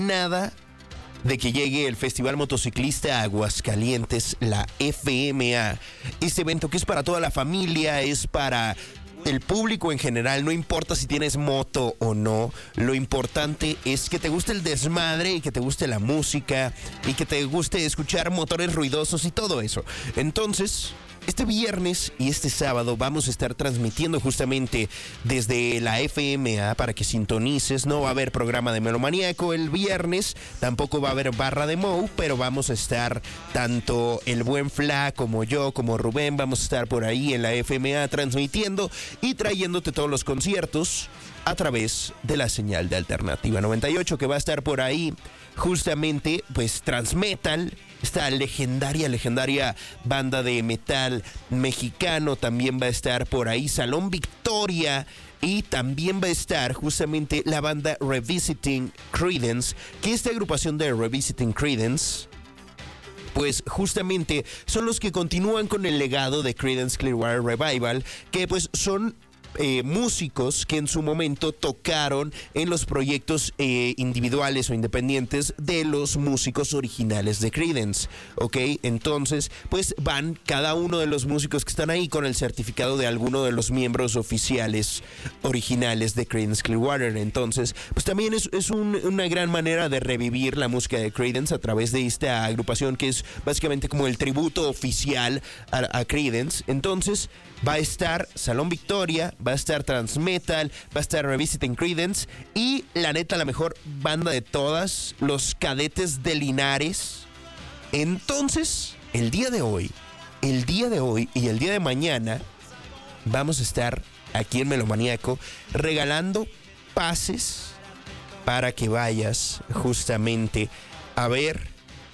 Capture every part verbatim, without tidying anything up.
nada de que llegue el Festival Motociclista Aguascalientes, la F M A. Este evento que es para toda la familia, es para el público en general, no importa si tienes moto o no, lo importante es que te guste el desmadre y que te guste la música y que te guste escuchar motores ruidosos y todo eso. Entonces, este viernes y este sábado vamos a estar transmitiendo justamente desde la F M A para que sintonices. No va a haber programa de Melomaníaco el viernes, tampoco va a haber barra de Mou, pero vamos a estar tanto el buen Fla como yo, como Rubén, vamos a estar por ahí en la F M A transmitiendo y trayéndote todos los conciertos a través de la señal de Alternativa noventa y ocho, que va a estar por ahí justamente pues Transmetal, esta legendaria, legendaria banda de metal mexicano. También va a estar por ahí Salón Victoria y también va a estar justamente la banda Revisiting Creedence, que esta agrupación de Revisiting Creedence pues justamente son los que continúan con el legado de Creedence Clearwater Revival, que pues son Eh, músicos que en su momento tocaron en los proyectos eh, individuales o independientes de los músicos originales de Creedence, ¿ok? Entonces, pues van cada uno de los músicos que están ahí con el certificado de alguno de los miembros oficiales originales de Creedence Clearwater. Entonces, pues también es, es un, una gran manera de revivir la música de Creedence a través de esta agrupación que es básicamente como el tributo oficial a, a Creedence. Entonces, va a estar Salón Victoria, va a estar Transmetal, va a estar Revisiting Creedence y la neta la mejor banda de todas, los Cadetes de Linares. Entonces, el día de hoy, el día de hoy y el día de mañana vamos a estar aquí en Melomaníaco regalando pases para que vayas justamente a ver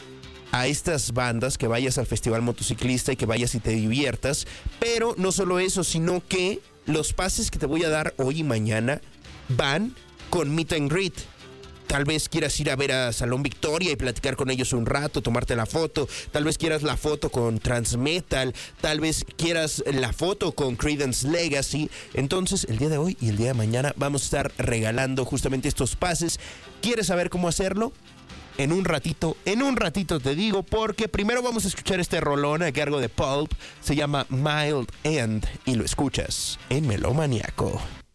a estas bandas, que vayas al Festival Motociclista y que vayas y te diviertas. Pero no solo eso, sino que los pases que te voy a dar hoy y mañana van con Meet and Greet. Tal vez quieras ir a ver a Salón Victoria y platicar con ellos un rato, tomarte la foto. Tal vez quieras la foto con Transmetal. Tal vez quieras la foto con Creedence Legacy. Entonces, el día de hoy y el día de mañana vamos a estar regalando justamente estos pases. ¿Quieres saber cómo hacerlo? En un ratito, en un ratito te digo, porque primero vamos a escuchar este rolón a cargo de Pulp. Se llama Mild End y lo escuchas en Melomaníaco.